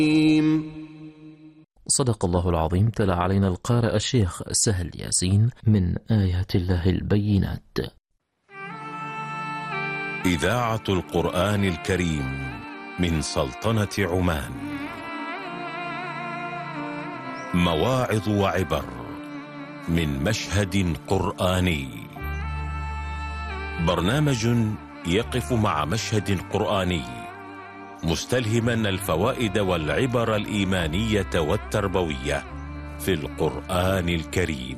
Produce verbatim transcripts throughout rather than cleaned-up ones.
صدق الله العظيم. تلا علينا القارئ الشيخ سهل ياسين من آيات الله البينات. إذاعة القرآن الكريم من سلطنة عمان. مواعظ وعبر من مشهد قرآني. برنامج يقف مع مشهد قرآني مستلهما الفوائد والعبر الإيمانية والتربوية في القرآن الكريم.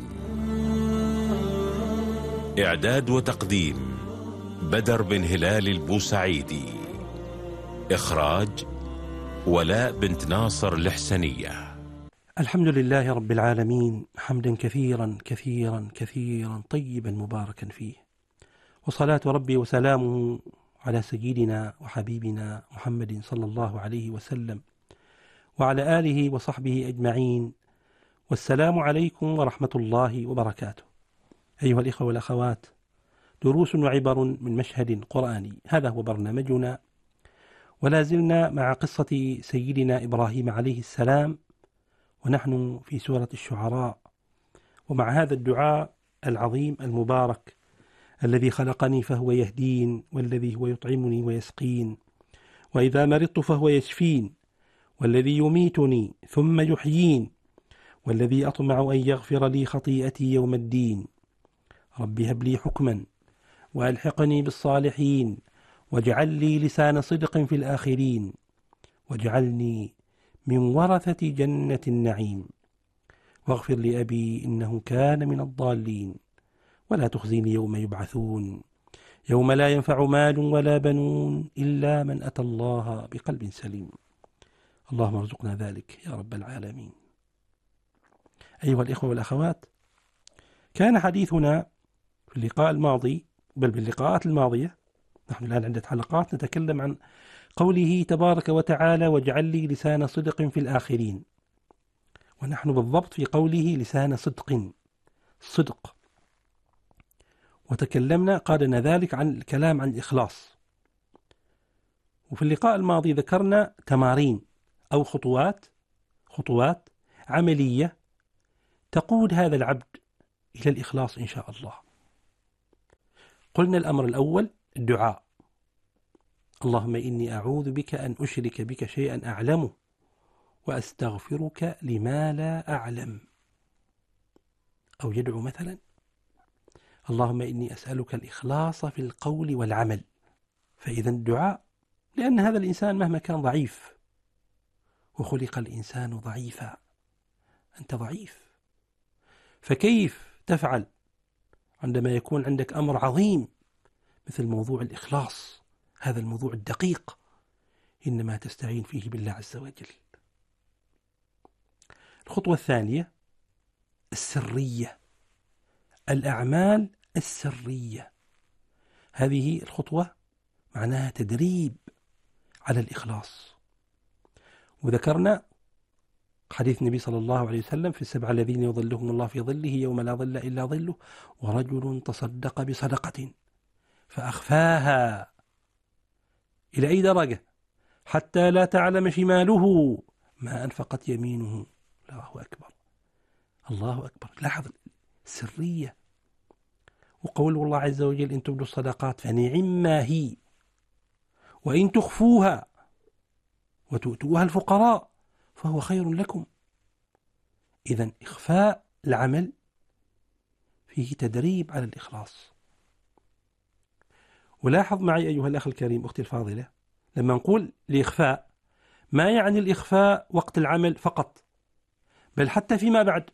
إعداد وتقديم بدر بن هلال البوسعيدي. إخراج ولاء بنت ناصر الحسنية. الحمد لله رب العالمين، حمدا كثيرا كثيرا كثيرا طيبا مباركا فيه، وصلاة ربي وسلامه على سيدنا وحبيبنا محمد صلى الله عليه وسلم وعلى آله وصحبه أجمعين. والسلام عليكم ورحمة الله وبركاته. أيها الإخوة والأخوات، دروس وعبر من مشهد قرآني، هذا هو برنامجنا، ولا زلنا مع قصة سيدنا إبراهيم عليه السلام، ونحن في سورة الشعراء، ومع هذا الدعاء العظيم المبارك: الذي خلقني فهو يهدين، والذي هو يطعمني ويسقين، وإذا مرضت فهو يشفين، والذي يميتني ثم يحيين، والذي أطمع أن يغفر لي خطيئتي يوم الدين. رب هب لي حكما وألحقني بالصالحين، واجعل لي لسان صدق في الآخرين، واجعلني من ورثة جنة النعيم، واغفر لأبي إنه كان من الضالين، ولا تخزيني يوم يبعثون، يوم لا ينفع مال ولا بنون إلا من أتى الله بقلب سليم. اللهم ارزقنا ذلك يا رب العالمين. أيها الإخوة والأخوات، كان حديثنا في اللقاء الماضي، بل باللقاءات الماضية، نحن الآن عدة حلقات نتكلم عن قوله تبارك وتعالى: واجعل لي لسان صدق في الآخرين، ونحن بالضبط في قوله لسان صدق، صدق. وتكلمنا قادنا ذلك عن الكلام عن الإخلاص. وفي اللقاء الماضي ذكرنا تمارين أو خطوات خطوات عملية تقود هذا العبد إلى الإخلاص إن شاء الله. قلنا الأمر الأول الدعاء: اللهم إني أعوذ بك أن أشرك بك شيئا أعلمه، وأستغفرك لما لا أعلم. أو يدعو مثلا: اللهم إني أسألك الإخلاص في القول والعمل. فإذا الدعاء، لأن هذا الإنسان مهما كان ضعيف، وخلق الإنسان ضعيفا، أنت ضعيف، فكيف تفعل عندما يكون عندك أمر عظيم مثل موضوع الإخلاص؟ هذا الموضوع الدقيق إنما تستعين فيه بالله عز وجل. الخطوة الثانية السرية، الأعمال السرية. هذه الخطوة معناها تدريب على الإخلاص. وذكرنا حديث النبي صلى الله عليه وسلم في السبعة الذين يظلهم الله في ظله يوم لا ظل إلا ظله: ورجل تصدق بصدقة فأخفاها. إلى أي درجة؟ حتى لا تعلم شماله ما أنفقت يمينه. الله أكبر، الله أكبر. لاحظ السرية. وقول الله عز وجل: إن تبدوا الصدقات فنعما هي، وإن تخفوها وتؤتوها الفقراء فهو خير لكم. إذن إخفاء العمل فيه تدريب على الإخلاص. ولاحظ معي أيها الأخ الكريم، أختي الفاضلة، لما نقول الإخفاء ما يعني الإخفاء وقت العمل فقط، بل حتى فيما بعد.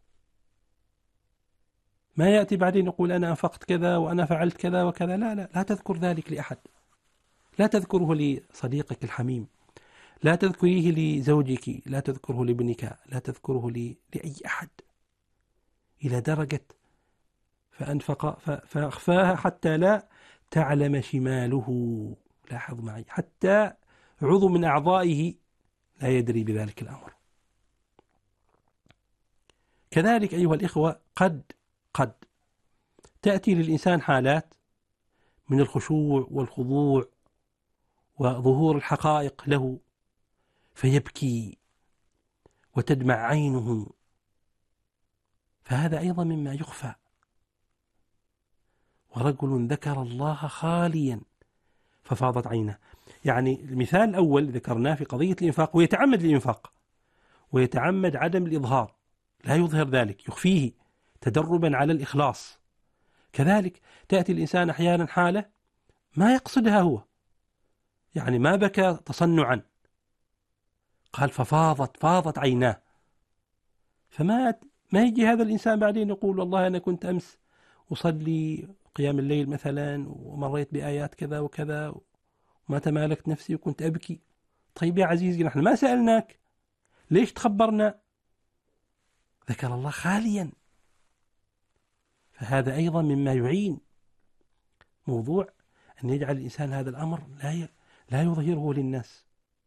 ما يأتي بعدين يقول أنا أنفقت كذا وأنا فعلت كذا وكذا، لا لا لا تذكر ذلك لأحد، لا تذكره لصديقك الحميم، لا تذكريه لزوجك، لا تذكره لابنك، لا تذكره لأي أحد، إلى درجة فأنفق فأخفاها حتى لا تعلم شماله. لاحظ معي، حتى عضو من أعضائه لا يدري بذلك الأمر. كذلك أيها الإخوة، قد قد تأتي للإنسان حالات من الخشوع والخضوع وظهور الحقائق له، فيبكي وتدمع عينه، فهذا أيضا مما يخفى. ورجل ذكر الله خاليا ففاضت عينه. يعني المثال الأول ذكرناه في قضية الإنفاق، ويتعمد الإنفاق ويتعمد عدم الإظهار، لا يظهر ذلك، يخفيه تدربا على الإخلاص. كذلك تأتي الإنسان أحيانا حالة ما يقصدها هو، يعني ما بكى تصنعا، قال ففاضت فاضت عيناه، فما ما يجي هذا الإنسان بعدين يقول والله أنا كنت أمس أصلي قيام الليل مثلا ومريت بآيات كذا وكذا وما تمالكت نفسي وكنت أبكي. طيب يا عزيزي نحن ما سألناك، ليش تخبرنا؟ ذكر الله خاليا. فهذا أيضا مما يعين موضوع أن يجعل الإنسان هذا الأمر لا لا يظهره للناس.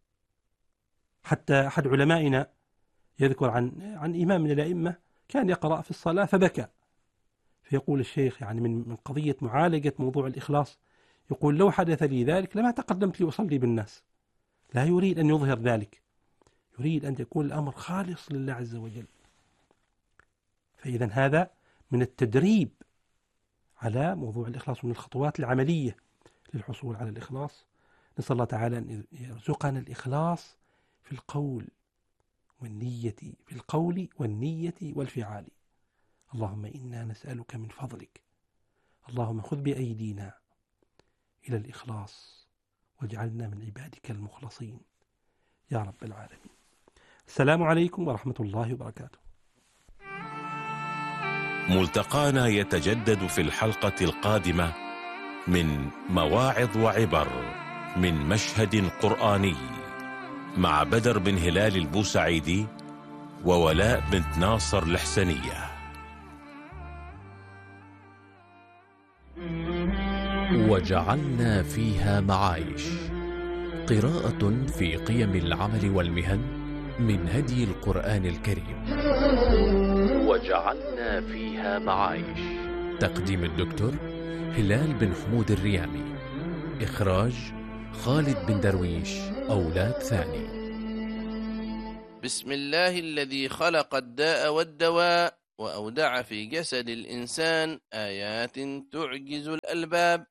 حتى أحد علمائنا يذكر عن عن إمام من الأئمة كان يقرأ في الصلاة فبكى، فيقول الشيخ يعني من من قضية معالجة موضوع الإخلاص، يقول لو حدث لي ذلك لما تقدمت لأصلي بالناس. لا يريد أن يظهر ذلك، يريد أن يكون الأمر خالص لله عز وجل. فإذا هذا من التدريب على موضوع الإخلاص، من الخطوات العملية للحصول على الإخلاص. نسأل الله تعالى أن يرزقنا الإخلاص في القول والنية، في القول والنية والفعال. اللهم إنا نسألك من فضلك، اللهم خذ بأيدينا إلى الإخلاص واجعلنا من عبادك المخلصين يا رب العالمين. السلام عليكم ورحمة الله وبركاته. ملتقانا يتجدد في الحلقة القادمة من مواعظ وعبر من مشهد قرآني مع بدر بن هلال البوسعيدي وولاء بنت ناصر الحسنية. وجعلنا فيها معايش، قراءة في قيم العمل والمهن من هدي القرآن الكريم. وجعلنا فيها معايش، تقديم الدكتور هلال بن حمود الريامي، إخراج خالد بن درويش أولاد ثاني. بسم الله الذي خلق الداء والدواء وأودع في جسد الإنسان آيات تعجز الألباب،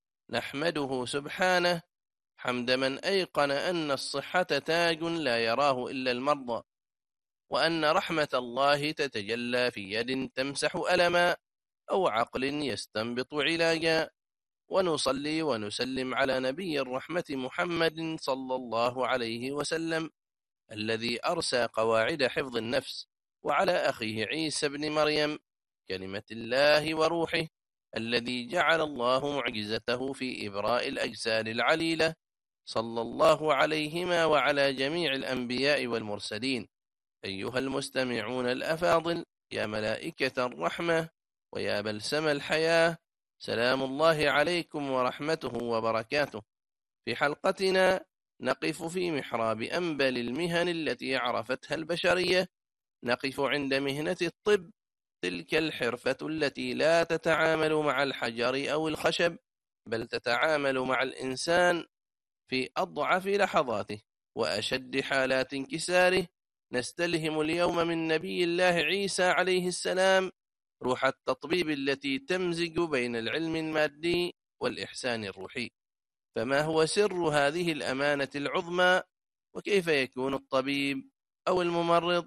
نحمده سبحانه حمد من أيقن أن الصحة تاج لا يراه إلا المرضى، وأن رحمة الله تتجلى في يد تمسح ألما أو عقل يستنبط علاجا. ونصلي ونسلم على نبي الرحمة محمد صلى الله عليه وسلم الذي أرسى قواعد حفظ النفس، وعلى أخيه عيسى بن مريم كلمة الله وروحه الذي جعل الله معجزته في إبراء الأجساد العليلة، صلى الله عليهما وعلى جميع الأنبياء والمرسلين. أيها المستمعون الأفاضل، يا ملائكة الرحمة ويا بلسم الحياة، سلام الله عليكم ورحمته وبركاته. في حلقتنا نقف في محراب أنبل المهن التي عرفتها البشرية، نقف عند مهنة الطب، تلك الحرفة التي لا تتعامل مع الحجر أو الخشب، بل تتعامل مع الإنسان في أضعف لحظاته وأشد حالات انكساره. نستلهم اليوم من نبي الله عيسى عليه السلام روح التطبيب التي تمزج بين العلم المادي والإحسان الروحي. فما هو سر هذه الأمانة العظمى؟ وكيف يكون الطبيب أو الممرض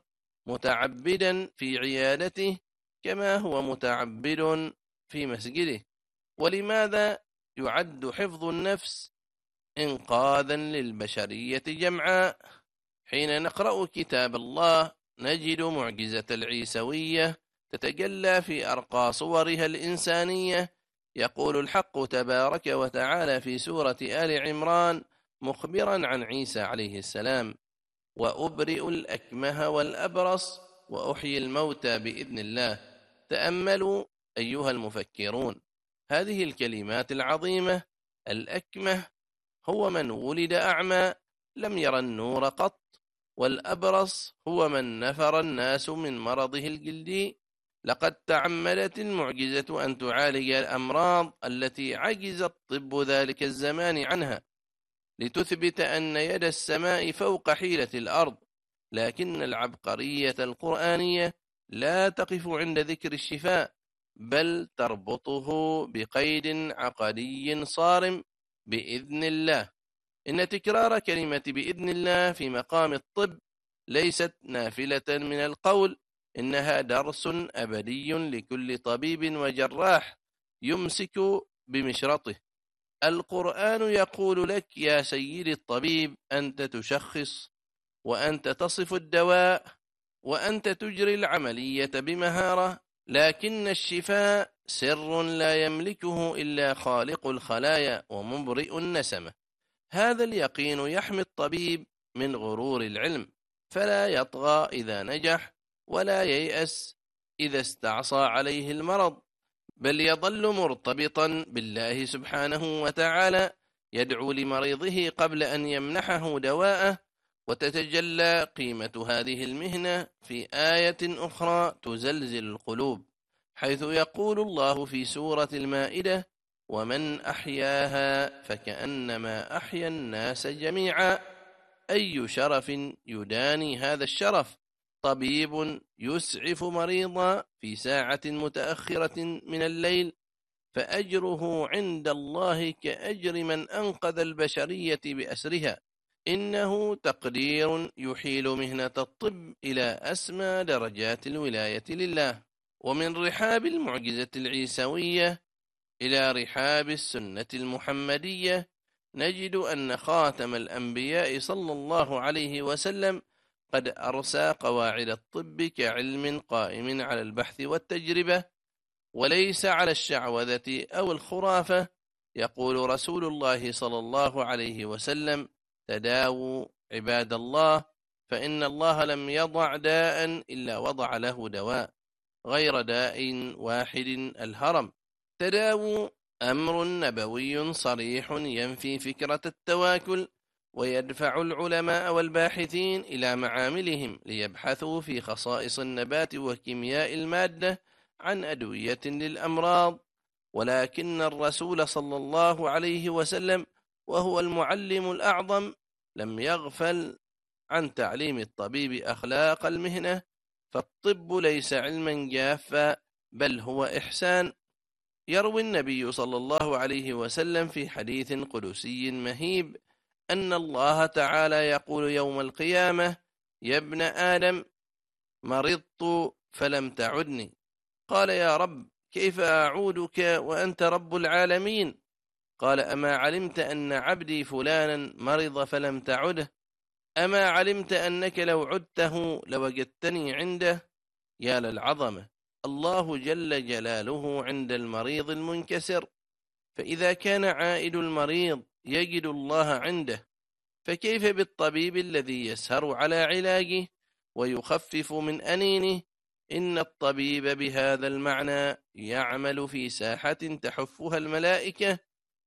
متعبدا في عيادته كما هو متعبد في مسجده؟ ولماذا يعد حفظ النفس إنقاذا للبشرية جمعاء؟ حين نقرأ كتاب الله نجد معجزة العيسوية تتجلى في أرقى صورها الإنسانية. يقول الحق تبارك وتعالى في سورة آل عمران مخبرا عن عيسى عليه السلام: وأبرئ الأكمه والأبرص وأحيي الموتى بإذن الله. تأملوا أيها المفكرون هذه الكلمات العظيمة. الأكمه هو من ولد أعمى لم يرى النور قط، والأبرص هو من نفر الناس من مرضه الجلدي. لقد تعمدت المعجزة أن تعالج الأمراض التي عجز الطب ذلك الزمان عنها. لتثبت أن يد السماء فوق حيلة الأرض، لكن العبقرية القرآنية لا تقف عند ذكر الشفاء، بل تربطه بقيد عقدي صارم: بإذن الله. إن تكرار كلمة بإذن الله في مقام الطب ليست نافلة من القول، إنها درس أبدي لكل طبيب وجراح يمسك بمشرطه. القرآن يقول لك يا سيدي الطبيب أنت تشخص، وأنت تصف الدواء، وأنت تجري العملية بمهارة، لكن الشفاء سر لا يملكه إلا خالق الخلايا ومبرئ النسمة. هذا اليقين يحمي الطبيب من غرور العلم، فلا يطغى إذا نجح، ولا ييأس إذا استعصى عليه المرض، بل يظل مرتبطا بالله سبحانه وتعالى، يدعو لمريضه قبل أن يمنحه دواءه. وتتجلى قيمة هذه المهنة في آية أخرى تزلزل القلوب، حيث يقول الله في سورة المائدة: ومن أحياها فكأنما أحيا الناس جميعا. أي شرف يداني هذا الشرف؟ طبيب يسعف مريضا في ساعة متأخرة من الليل، فأجره عند الله كأجر من أنقذ البشرية بأسرها. إنه تقدير يحيل مهنة الطب إلى أسمى درجات الولاية لله. ومن رحاب المعجزة العيسوية إلى رحاب السنة المحمدية نجد أن خاتم الأنبياء صلى الله عليه وسلم قد أرسى قواعد الطب كعلم قائم على البحث والتجربة، وليس على الشعوذة أو الخرافة. يقول رسول الله صلى الله عليه وسلم: تداووا عباد الله، فإن الله لم يضع داء إلا وضع له دواء، غير داء واحد الهرم. تداووا أمر نبوي صريح ينفي فكرة التواكل، ويدفع العلماء والباحثين إلى معاملهم ليبحثوا في خصائص النبات وكيمياء المادة عن أدوية للأمراض. ولكن الرسول صلى الله عليه وسلم وهو المعلم الأعظم لم يغفل عن تعليم الطبيب أخلاق المهنة، فالطب ليس علما جافا، بل هو إحسان. يروي النبي صلى الله عليه وسلم في حديث قدسي مهيب أن الله تعالى يقول يوم القيامة: يا ابن آدم مرضت فلم تعدني. قال: يا رب كيف أعودك وأنت رب العالمين؟ قال: أما علمت أن عبدي فلانا مرض فلم تعده؟ أما علمت أنك لو عدته لوجدتني عنده؟ يا للعظمة! الله جل جلاله عند المريض المنكسر، فإذا كان عائد المريض يجد الله عنده، فكيف بالطبيب الذي يسهر على علاجه ويخفف من أنينه؟ إن الطبيب بهذا المعنى يعمل في ساحة تحفها الملائكة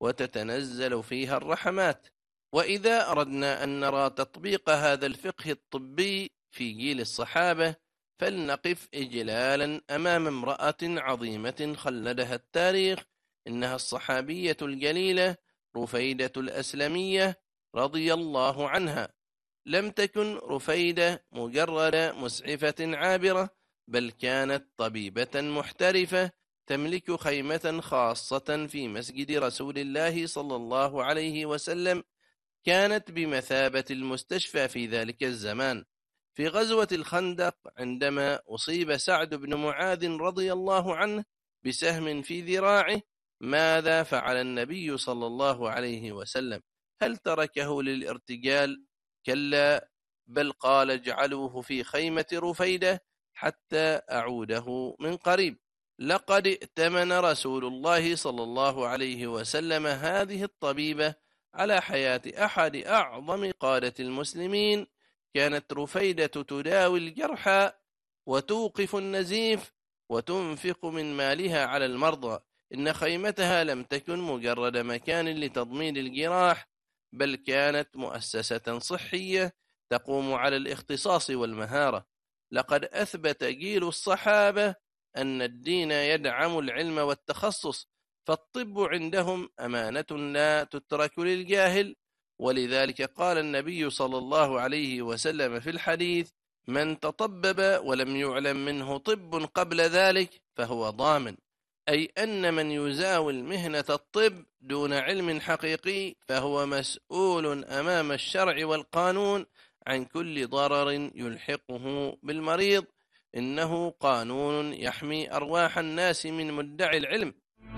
وتتنزل فيها الرحمات. وإذا أردنا أن نرى تطبيق هذا الفقه الطبي في جيل الصحابة، فلنقف إجلالا أمام امرأة عظيمة خلدها التاريخ، إنها الصحابية الجليلة رفيدة الأسلمية رضي الله عنها. لم تكن رفيدة مجرد مسعفة عابرة، بل كانت طبيبة محترفة تملك خيمة خاصة في مسجد رسول الله صلى الله عليه وسلم، كانت بمثابة المستشفى في ذلك الزمان. في غزوة الخندق عندما أصيب سعد بن معاذ رضي الله عنه بسهم في ذراعه، ماذا فعل النبي صلى الله عليه وسلم؟ هل تركه للارتجال؟ كلا، بل قال: اجعلوه في خيمة رفيدة حتى أعوده من قريب. لقد ائتمن رسول الله صلى الله عليه وسلم هذه الطبيبة على حياة أحد أعظم قادة المسلمين. كانت رفيدة تداوي الجرحى وتوقف النزيف وتنفق من مالها على المرضى. إن خيمتها لم تكن مجرد مكان لتضميد الجراح، بل كانت مؤسسة صحية تقوم على الاختصاص والمهارة. لقد أثبت جيل الصحابة أن الدين يدعم العلم والتخصص، فالطب عندهم أمانة لا تترك للجاهل، ولذلك قال النبي صلى الله عليه وسلم في الحديث: من تطبب ولم يعلم منه طب قبل ذلك فهو ضامن، أي أن من يزاول مهنة الطب دون علم حقيقي فهو مسؤول أمام الشرع والقانون عن كل ضرر يلحقه بالمريض. إنه قانون يحمي أرواح الناس من مدعي العلم.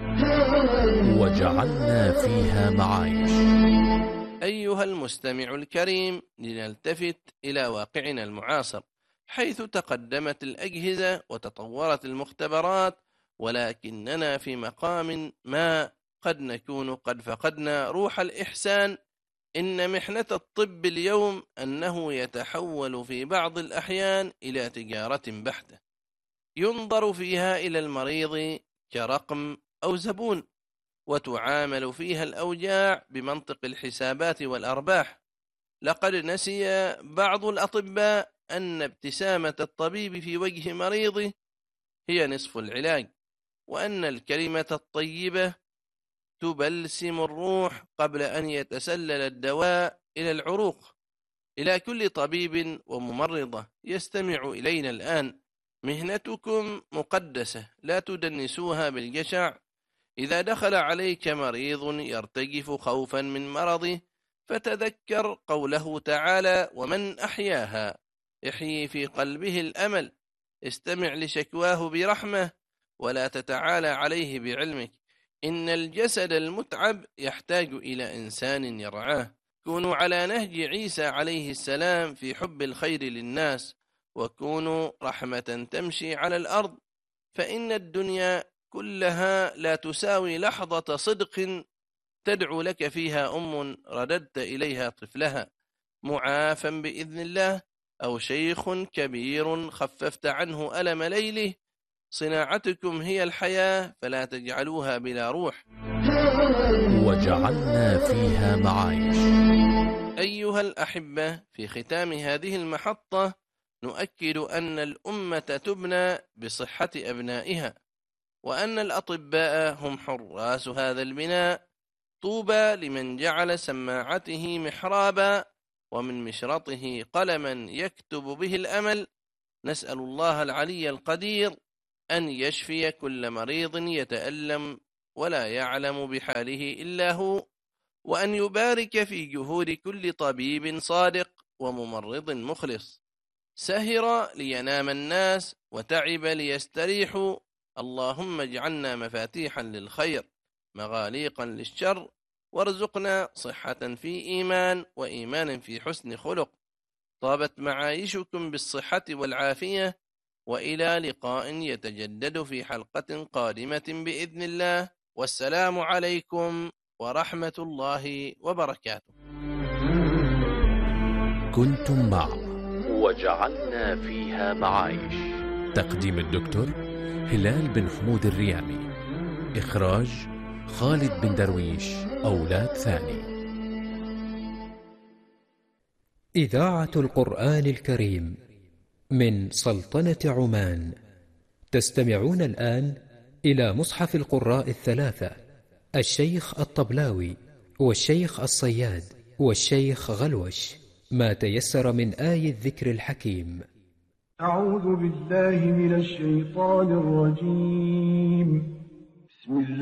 وجعلنا فيها معايش. أيها المستمع الكريم، لنلتفت إلى واقعنا المعاصر، حيث تقدمت الأجهزة وتطورت المختبرات، ولكننا في مقام ما قد نكون قد فقدنا روح الإحسان. إن محنة الطب اليوم أنه يتحول في بعض الأحيان إلى تجارة بحتة، ينظر فيها إلى المريض كرقم أو زبون، وتعامل فيها الأوجاع بمنطق الحسابات والأرباح. لقد نسي بعض الأطباء أن ابتسامة الطبيب في وجه مريضه هي نصف العلاج، وأن الكلمة الطيبة تبلسم الروح قبل أن يتسلل الدواء إلى العروق. إلى كل طبيب وممرضة يستمع إلينا الآن، مهنتكم مقدسة، لا تدنسوها بالجشع. إذا دخل عليك مريض يرتجف خوفا من مرضه، فتذكر قوله تعالى: ومن أحياها يحيي في قلبه الأمل. استمع لشكواه برحمة، ولا تتعالى عليه بعلمك. إن الجسد المتعب يحتاج إلى إنسان يرعاه. كونوا على نهج عيسى عليه السلام في حب الخير للناس، وكونوا رحمة تمشي على الأرض، فإن الدنيا كلها لا تساوي لحظة صدق تدعو لك فيها أم رددت إليها طفلها معافا بإذن الله، أو شيخ كبير خففت عنه ألم ليله. صناعتكم هي الحياة، فلا تجعلوها بلا روح. وجعلنا فيها معايش. أيها الأحبة، في ختام هذه المحطة نؤكد أن الأمة تبنى بصحة أبنائها، وأن الأطباء هم حراس هذا البناء. طوبى لمن جعل سماعته محرابا ومن مشرطه قلما يكتب به الأمل. نسأل الله العلي القدير أن يشفي كل مريض يتألم ولا يعلم بحاله إلا هو، وأن يبارك في جهود كل طبيب صادق وممرض مخلص. سهر لينام الناس وتعب ليستريحوا. اللهم اجعلنا مفاتيحا للخير مغاليقا للشر، وارزقنا صحة في إيمان وإيمان في حسن خلق. طابت معايشكم بالصحة والعافية، وإلى لقاء يتجدد في حلقة قادمة بإذن الله. والسلام عليكم ورحمة الله وبركاته. كنتم مع وجعلنا فيها معايش. تقديم الدكتور هلال بن حمود الريامي. إخراج خالد بن درويش أولاد ثاني. إذاعة القرآن الكريم من سلطنة عمان. تستمعون الآن إلى مصحف القراء الثلاثة: الشيخ الطبلاوي والشيخ الصياد والشيخ غلوش، ما تيسر من آي الذكر الحكيم. أعوذ بالله من الشيطان الرجيم. بسم الله